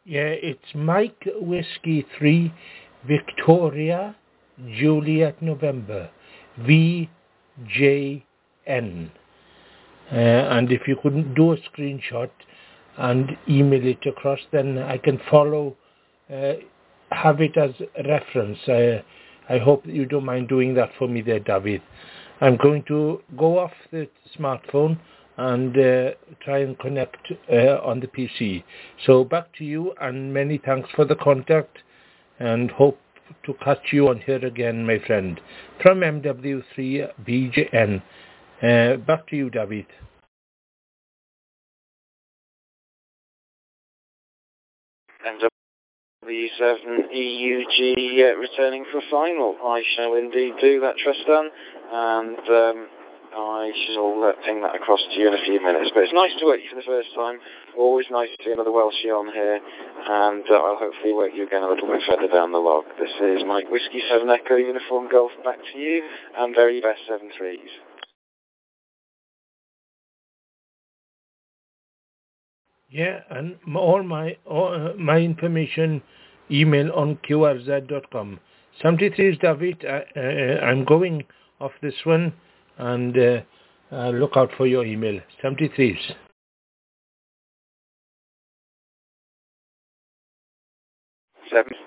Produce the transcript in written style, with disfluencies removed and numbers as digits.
Yeah, it's Mike Whiskey 3 Victoria Juliet November VJN. And if you couldn't do a screenshot and email it across, then I can follow, have it as a reference. I hope that you don't mind doing that for me there, David. I'm going to go off the smartphone and try and connect on the PC. So back to you, and many thanks for the contact, and hope to catch you on here again, my friend. From MW3BJN. Back to you, David. MW7EUG returning for final. I shall indeed do that, Tristan, and I shall ping that across to you in a few minutes. But it's nice to work you for the first time. Always nice to see another Welshie on here, and I'll hopefully work you again a little bit further down the log. This is Mike Whiskey 7 Echo Uniform Golf, back to you, and very best 7-3s. Yeah, and all my information, email on qrz.com. 73 is David. I'm going off this one, and look out for your email. 73s. 7